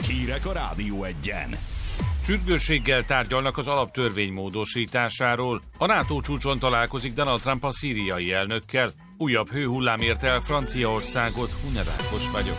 Hírek a Rádió Egyen. Sürgősséggel tárgyalnak az alaptörvény módosításáról. A NATO csúcson találkozik Donald Trump a szíriai elnökkel. Újabb hőhullám érte el Franciaországot. Hunyarákos vagyok.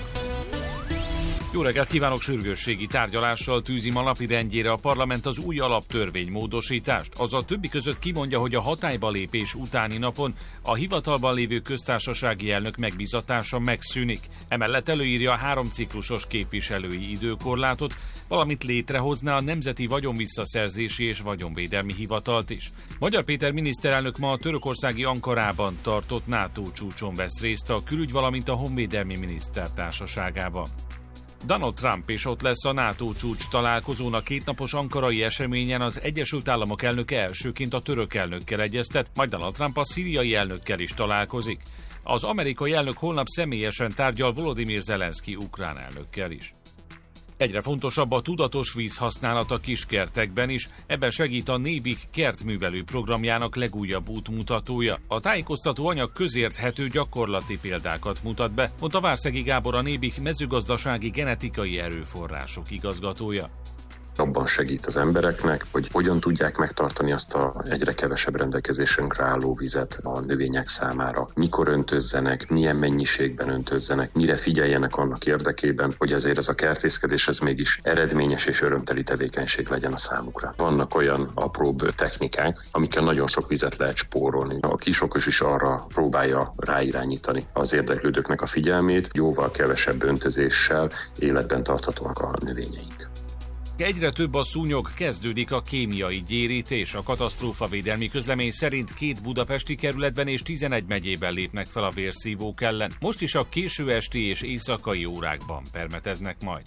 Jó reggelt kívánok! Sürgősségi tárgyalással tűzi ma napirendjére a parlament az új alaptörvény módosítást. Az a többi között kimondja, hogy a hatályba lépés utáni napon a hivatalban lévő köztársasági elnök megbízatása megszűnik. Emellett előírja a 3 ciklusos képviselői időkorlátot, valamint létrehozná a Nemzeti Vagyonvisszaszerzési és Vagyonvédelmi Hivatalt is. Magyar Péter miniszterelnök ma a törökországi Ankarában tartott NATO csúcson vesz részt a külügy, valamint a honvédelmi miniszter társaságában. Donald Trump is ott lesz a NATO csúcs találkozón. A kétnapos ankarai eseményen az Egyesült Államok elnöke elsőként a török elnökkel egyeztet, majd Donald Trump a szíriai elnökkel is találkozik. Az amerikai elnök holnap személyesen tárgyal Volodymyr Zelenszky ukrán elnökkel is. Egyre fontosabb a tudatos vízhasználat a kiskertekben is, ebben segít a Nébik kertművelő programjának legújabb útmutatója. A tájékoztató anyag közérthető gyakorlati példákat mutat be, mondta Várszegi Gábor, a Nébik mezőgazdasági genetikai erőforrások igazgatója. Abban segít az embereknek, hogy hogyan tudják megtartani azt a egyre kevesebb rendelkezésünkre álló vizet a növények számára, mikor öntözzenek, milyen mennyiségben öntözzenek, mire figyeljenek annak érdekében, hogy azért ez a kertészkedés ez mégis eredményes és örömteli tevékenység legyen a számukra. Vannak olyan apróbb technikák, amikkel nagyon sok vizet lehet spórolni. A kisokos is arra próbálja ráirányítani az érdeklődőknek a figyelmét, jóval kevesebb öntözéssel életben tarthatóak a növényeink. Egyre több a szúnyog, kezdődik a kémiai gyérítés. A katasztrófavédelmi közlemény szerint 2 budapesti kerületben és 11 megyében lépnek fel a vérszívók ellen. Most is a késő esti és éjszakai órákban permeteznek majd.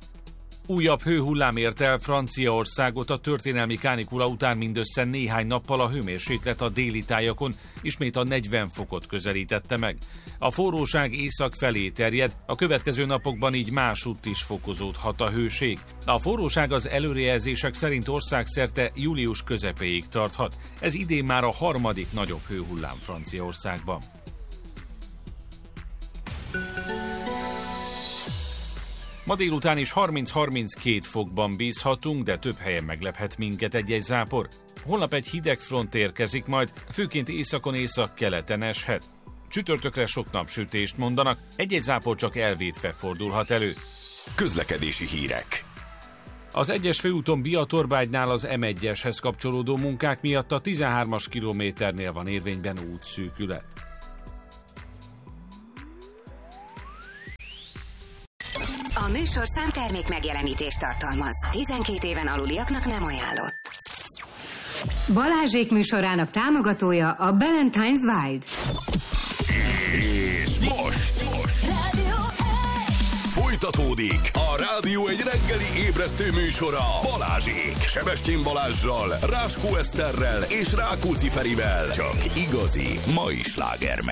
Újabb hőhullám ért el Franciaországot. A történelmi kánikula után mindössze néhány nappal a hőmérséklet a déli tájakon ismét a 40 fokot közelítette meg. A forróság észak felé terjed, a következő napokban így másutt is fokozódhat a hőség. A forróság az előrejelzések szerint országszerte július közepéig tarthat. Ez idén már a 3. nagyobb hőhullám Franciaországban. Ma délután is 30-32 fokban bízhatunk, de több helyen meglephet minket egy-egy zápor. Holnap egy hideg front érkezik, majd főként északon északkeleten eshet. Csütörtökre sok napsütést mondanak, egy-egy zápor csak elvétve fordulhat elő. Közlekedési hírek. Az 1-es főúton Biatorbágynál az M1-eshez kapcsolódó munkák miatt a 13-as kilométernél van érvényben útszűkület. A műsorszám termék megjelenítést tartalmaz. 12 éven aluliaknak nem ajánlott. Balázsék műsorának támogatója a Ballantyne's Wild. És most folytatódik a Rádió egy reggeli ébresztő műsora Balázsék. Sebestyén Balázssal, Ráskó Eszterrel és Rákóczi Ferivel. Csak igazi mai sláger.